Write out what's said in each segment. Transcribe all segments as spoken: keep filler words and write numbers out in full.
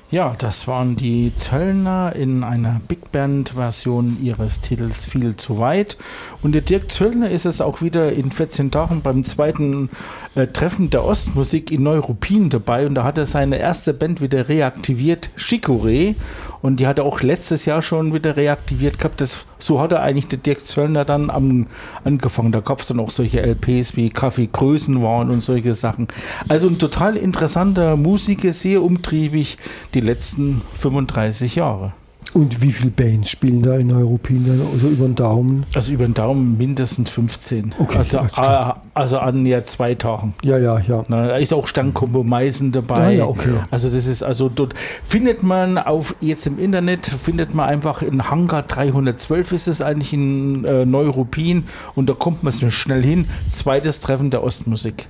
Ja, das waren die Zöllner in einer Big Band-Version ihres Titels Viel zu weit. Und der Dirk Zöllner ist es auch wieder in vierzehn Tagen beim zweiten äh, Treffen der Ostmusik in Neuruppin dabei. Und da hat er seine erste Band wieder reaktiviert, Chicorée. Und die hat er auch letztes Jahr schon wieder reaktiviert gehabt. Das, so hat er eigentlich der Dirk Zöllner dann am, angefangen. Da gab es dann auch solche L Ps wie Kaffee Größenwahn und solche Sachen. Also ein total interessanter Musiker, sehr umtriebig die letzten fünfunddreißig Jahre. Und wie viele Bands spielen da in Neuruppin dann? Also über den Daumen? Also über den Daumen mindestens fünfzehn. Okay, also, äh, also an ja zwei Tagen. Ja, ja, ja. Na, da ist auch Stankombo Meisen dabei. Ah, ja, okay. Also das ist also dort findet man auf jetzt im Internet findet man einfach in Hangar dreihundertzwölf ist es eigentlich in äh, Neuruppin und da kommt man schnell hin. Zweites Treffen der Ostmusik.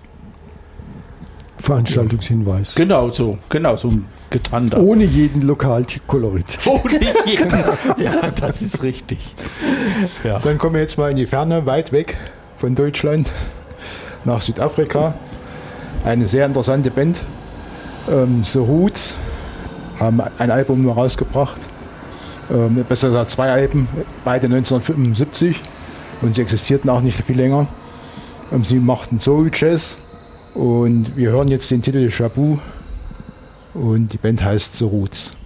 Veranstaltungshinweis. Genau so, genau so ein Getanda. Ohne jeden Lokalkolorit. Ohne jeden. Ja, das ist richtig. Ja. Dann kommen wir jetzt mal in die Ferne, weit weg von Deutschland, nach Südafrika. Eine sehr interessante Band, ähm, The Roots, haben ein Album nur rausgebracht. Ähm, besser gesagt zwei Alben, beide neunzehnhundertfünfundsiebzig und sie existierten auch nicht viel länger. Ähm, sie machten Soul Jazz und wir hören jetzt den Titel Shabu und die Band heißt The Roots.